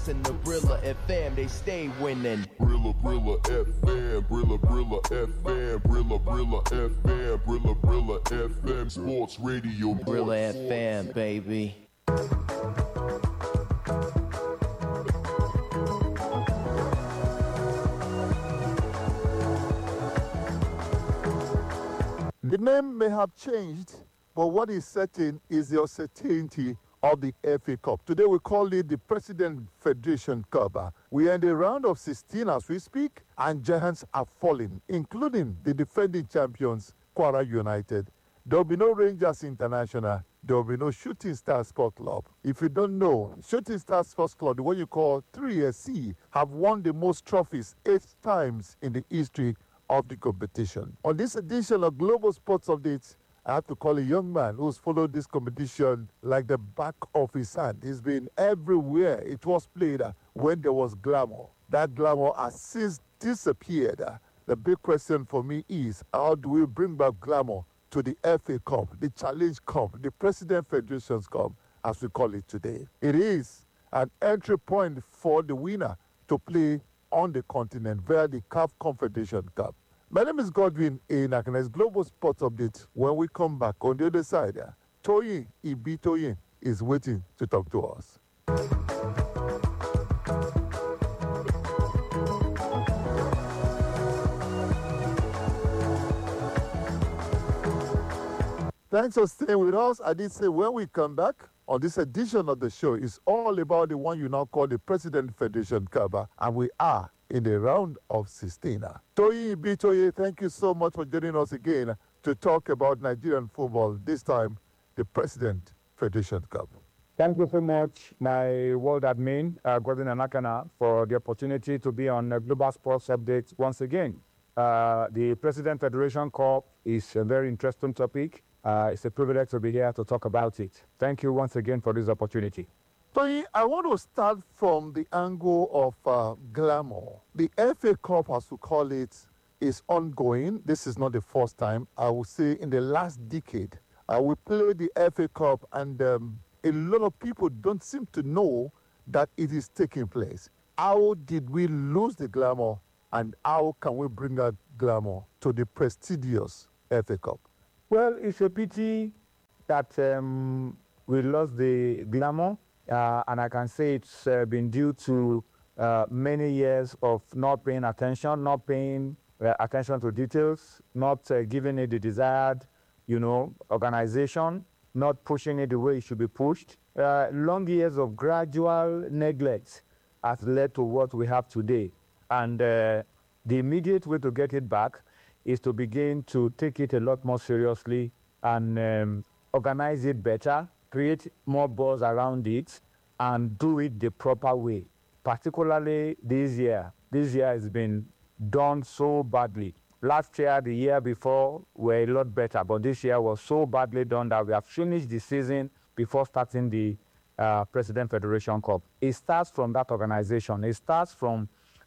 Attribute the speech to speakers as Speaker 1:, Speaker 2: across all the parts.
Speaker 1: In the Brilla FM, they stay winning.
Speaker 2: Brilla FM, Brilla FM, Brilla FM, Brilla FM, Sports Radio.
Speaker 1: Brilla FM, baby.
Speaker 3: The name may have changed, but what is certain is the uncertainty of the FA Cup. Today we call it the President Federation Cup. We are in the round of 16 as we speak, and giants are falling, including the defending champions, Kwara United. There will be no Rangers International. There will be no Shooting Star Sports Club. If you don't know, Shooting Star Sports Club, the one you call 3SC, have won the most trophies 8 times in the history of the competition. On this edition of Global Sports Updates, I have to call a young man who's followed this competition like the back of his hand. He's been everywhere it was played when there was glamour. That glamour has since disappeared. The big question for me is, how do we bring back glamour to the FA Cup, the Challenge Cup, the President Federations Cup, as we call it today? It is an entry point for the winner to play on the continent via the CAF Confederation Cup. My name is Godwin Enakanes. Global Sports Update. When we come back on the other side, Toyin Ibitoyin is waiting to talk to us. Thanks for staying with us. I did say when we come back on this edition of the show, it's all about the one you now call the President Federation Cup, and we are in the round of 16. Toyin Ibitoye, thank you so much for joining us again to talk about Nigerian football, this time the President Federation Cup.
Speaker 4: Thank you so much, my world admin, Gordon Anakana, for the opportunity to be on Global Sports Updates once again. The President Federation Cup is a very interesting topic. It's a privilege to be here to talk about it. Thank you once again for this opportunity.
Speaker 3: Toyin, I want to start from the angle of glamour. The FA Cup, as we call it, is ongoing. This is not the first time. I would say in the last decade, we played the FA Cup, and a lot of people don't seem to know that it is taking place. How did we lose the glamour, and how can we bring that glamour to the prestigious FA Cup?
Speaker 4: Well, it's a pity that we lost the glamour. And I can say it's been due to many years of not paying attention to details, not giving it the desired, organization, not pushing it the way it should be pushed. Long years of gradual neglect has led to what we have today. And the immediate way to get it back is to begin to take it a lot more seriously and organize it better, create more buzz around it, and do it the proper way. Particularly this year. This year has been done so badly. Last year, the year before, were a lot better, but this year was so badly done that we have finished the season before starting the President Federation Cup. It starts from that organization. It starts from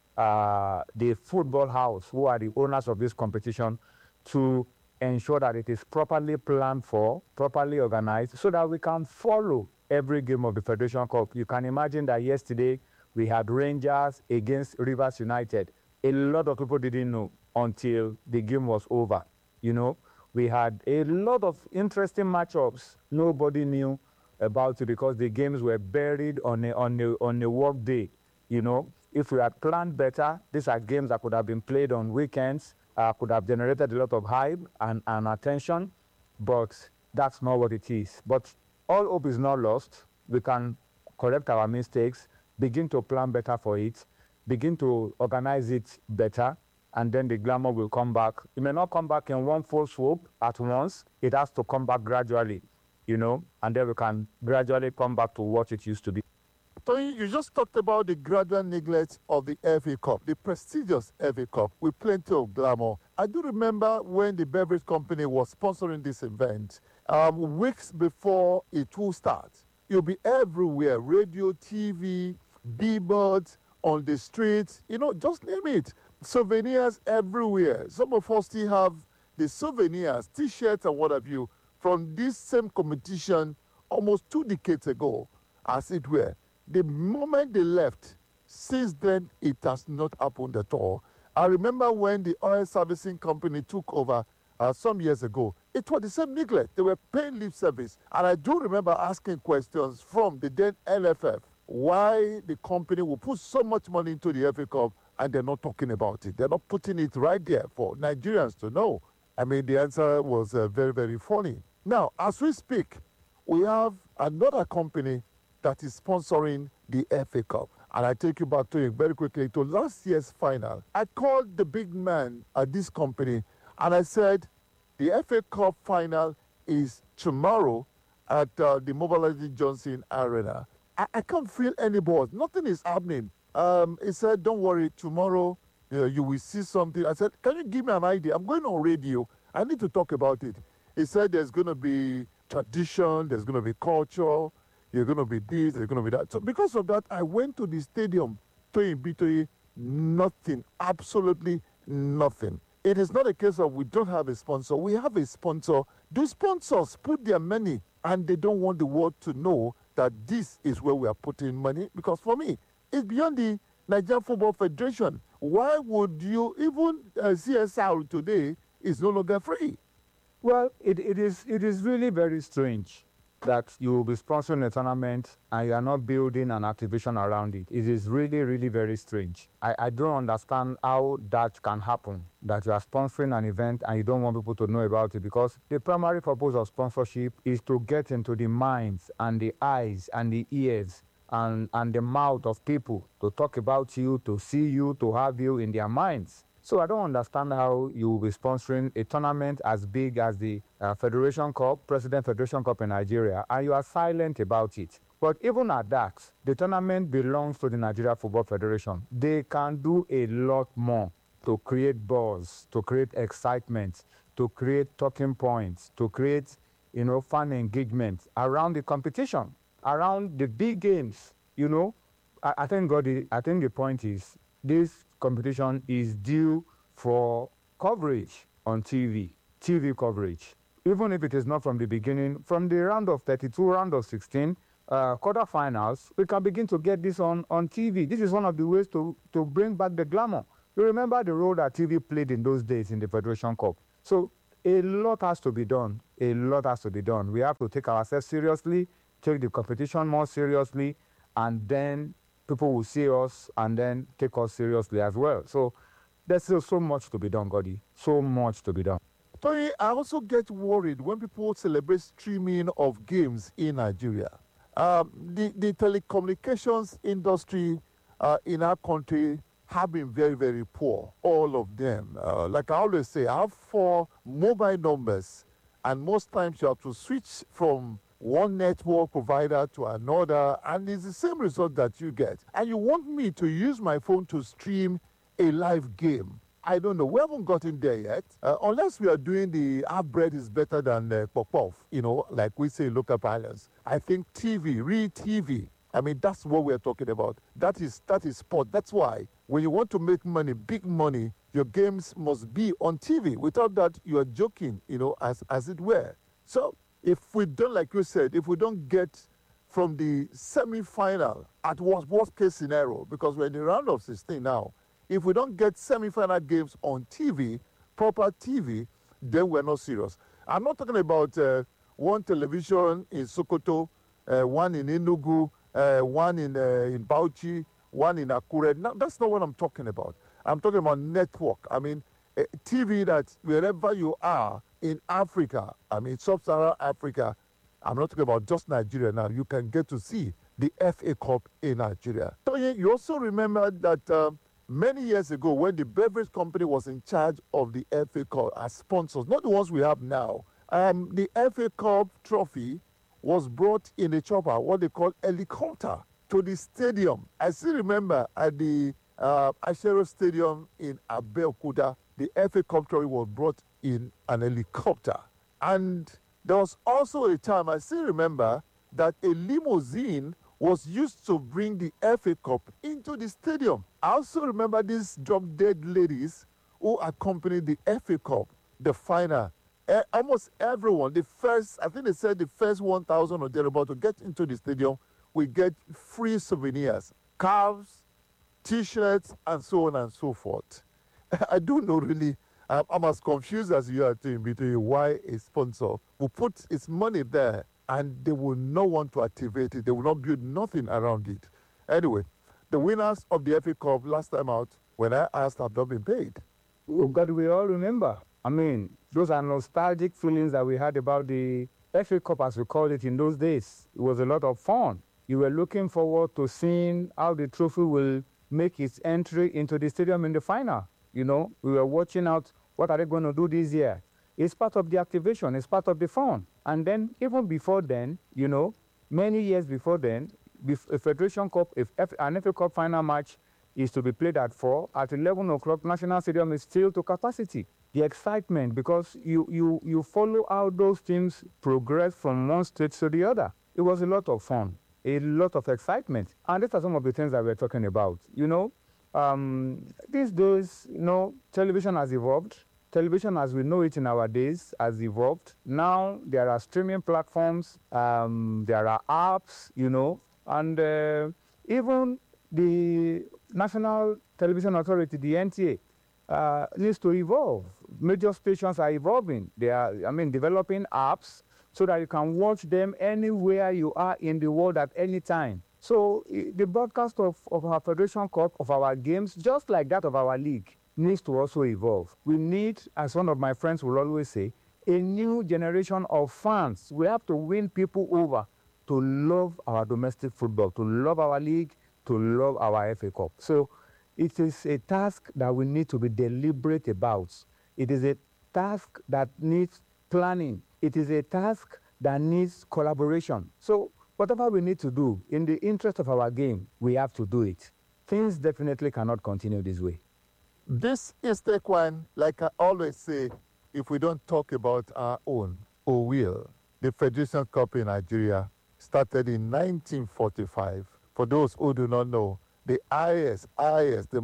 Speaker 4: the football house, who are the owners of this competition, to ensure that it is properly planned for, properly organized, so that we can follow every game of the Federation Cup. You can imagine that yesterday we had Rangers against Rivers United. A lot of people didn't know until the game was over. We had a lot of interesting matchups. Nobody knew about it because the games were buried on a work day. If we had planned better, these are games that could have been played on weekends, could have generated a lot of hype and attention, but that's not what it is. But all hope is not lost. We can correct our mistakes, begin to plan better for it, begin to organize it better, and then the glamour will come back. It may not come back in one full swoop at once. It has to come back gradually, and then we can gradually come back to what it used to be.
Speaker 3: Toyin, you just talked about the gradual neglect of the FA Cup, the prestigious FA Cup, with plenty of glamour. I do remember when the beverage company was sponsoring this event, weeks before it will start. You'll be everywhere, radio, TV, billboards, on the streets, just name it. Souvenirs everywhere. Some of us still have the souvenirs, T-shirts and what have you, from this same competition almost 2 decades ago, as it were. The moment they left, since then, it has not happened at all. I remember when the oil servicing company took over some years ago, it was the same neglect. They were paying lip service. And I do remember asking questions from the then NFF why the company will put so much money into the FA Cup and they're not talking about it. They're not putting it right there for Nigerians to know. I mean, the answer was very, very funny. Now, as we speak, we have another company that is sponsoring the FA Cup. And I take you back to it very quickly to last year's final. I called the big man at this company and I said, the FA Cup final is tomorrow at the Mobilize Johnson Arena. I can't feel any balls. Nothing is happening. He said, don't worry, tomorrow you will see something. I said, can you give me an idea? I'm going on radio. I need to talk about it. He said there's going to be tradition, there's going to be culture, you're going to be this, there's going to be that. So because of that, I went to the stadium, Toyin, nothing, absolutely nothing. It is not a case of we don't have a sponsor. We have a sponsor. The sponsors put their money and they don't want the world to know that this is where we are putting money. Because for me, it's beyond the Nigerian Football Federation. Why would you, even CSR today is no longer free?
Speaker 4: Well, it is really very strange that you will be sponsoring a tournament and you are not building an activation around it. It is really, really very strange. I don't understand how that can happen, that you are sponsoring an event and you don't want people to know about it, because the primary purpose of sponsorship is to get into the minds and the eyes and the ears and the mouth of people, to talk about you, to see you, to have you in their minds. So I don't understand how you will be sponsoring a tournament as big as the Federation Cup, President Federation Cup in Nigeria, and you are silent about it. But even at that, the tournament belongs to the Nigeria Football Federation. They can do a lot more to create buzz, to create excitement, to create talking points, to create, fan engagement around the competition, around the big games. I think the point is this competition is due for coverage on TV coverage. Even if it is not from the beginning, from the round of 32, round of 16, quarterfinals, we can begin to get this on TV. This is one of the ways to bring back the glamour. You remember the role that TV played in those days in the Federation Cup. So a lot has to be done. A lot has to be done. We have to take ourselves seriously, take the competition more seriously, and then people will see us and then take us seriously as well. So there's still so much to be done, Godi. So much to be done.
Speaker 3: Tony, I also get worried when people celebrate streaming of games in Nigeria. The telecommunications industry in our country have been very, very poor, all of them. Like I always say, I have 4 mobile numbers, and most times you have to switch from one network provider to another, and it's the same result that you get. And you want me to use my phone to stream a live game. I don't know. We haven't gotten there yet. Unless we are doing the half bread is better than pop-off, like we say in local parlance. I think TV, real TV, I mean, that's what we're talking about. That is sport. That's why when you want to make money, big money, your games must be on TV. Without that, you are joking, as it were. So if we don't, like you said, if we don't get from the semi-final at worst case scenario, because we're in the round of 16 now, if we don't get semi-final games on TV, proper TV, then we're not serious. I'm not talking about one television in Sokoto, one in Enugu, one in Bauchi, one in Akure. No, that's not what I'm talking about. I'm talking about network. I mean, TV that wherever you are in Africa, I mean, sub-Saharan Africa, I'm not talking about just Nigeria now, you can get to see the FA Cup in Nigeria. So you also remember that many years ago when the beverage company was in charge of the FA Cup as sponsors, not the ones we have now, the FA Cup trophy was brought in a chopper, what they call helicopter, to the stadium. I still remember at the Ashero Stadium in Abeokuta, the FA Cup trophy was brought in an helicopter. And there was also a time, I still remember, that a limousine was used to bring the FA Cup into the stadium. I also remember these drop-dead ladies who accompanied the FA Cup, the final. Almost everyone, I think they said the first 1,000 or thereabout to get into the stadium we get free souvenirs, calves, T-shirts, and so on and so forth. I don't know really. I'm as confused as you are too between why a sponsor will put its money there and they will not want to activate it. They will not build nothing around it. Anyway, the winners of the FA Cup last time out, when I asked, have not been paid.
Speaker 4: Oh, God, we all remember. I mean, those are nostalgic feelings that we had about the FA Cup, as we called it in those days. It was a lot of fun. You were looking forward to seeing how the trophy will make its entry into the stadium in the final. You know, we were watching out, what are they going to do this year? It's part of the activation. It's part of the fun. And then, even before then, you know, many years before then, a Federation Cup, an FA Cup final match is to be played at 4, at 11 o'clock, National Stadium is still to capacity. The excitement, because you follow how those teams progress from one stage to the other. It was a lot of fun, a lot of excitement. And these are some of the things that we're talking about. You know, these days, you know, television has evolved. Television as we know it in our days has evolved. Now there are streaming platforms, there are apps, you know, and even the National Television Authority, the NTA, needs to evolve. Major stations are evolving. They are, developing apps so that you can watch them anywhere you are in the world at any time. So the broadcast of our Federation Cup, of our games, just like that of our league, needs to also evolve. We need, as one of my friends will always say, a new generation of fans. We have to win people over to love our domestic football, to love our league, to love our FA Cup. So it is a task that we need to be deliberate about. It is a task that needs planning. It is a task that needs collaboration. So whatever we need to do in the interest of our game, we have to do it. Things definitely cannot continue this way.
Speaker 3: This is Take One, like I always say, if we don't talk about our own, or will. The Federation Cup in Nigeria started in 1945. For those who do not know, the the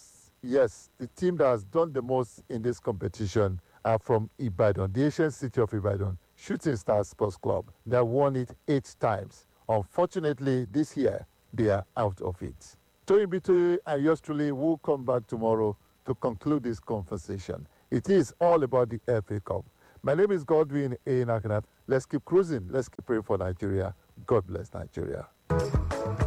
Speaker 3: team that has done the most in this competition are from Ibadan, the ancient city of Ibadan, Shooting Stars Sports Club. They have won it 8 times. Unfortunately, this year, they are out of it. Toyin Bitoye and yours truly will come back tomorrow to conclude this conversation. It is all about the FA Cup. My name is Godwin A. Nakanat. Let's keep cruising. Let's keep praying for Nigeria. God bless Nigeria.